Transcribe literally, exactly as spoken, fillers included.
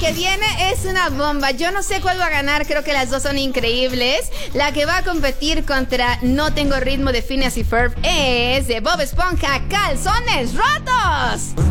que viene es una bomba. Yo no sé cuál va a ganar, creo que las dos son increíbles. La que va a competir contra No Tengo Ritmo de Phineas y Ferb es de Bob Esponja, Calzones Rotos.